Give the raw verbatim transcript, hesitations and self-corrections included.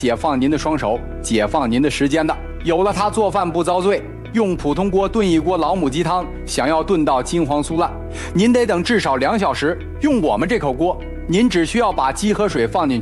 解放您的双手，解放您的时间的。有了它，做饭不遭罪。用普通锅炖一锅老母鸡汤，想要炖到金黄酥烂，您得等至少两小时。用我们这口锅，您只需要把鸡和水放进去。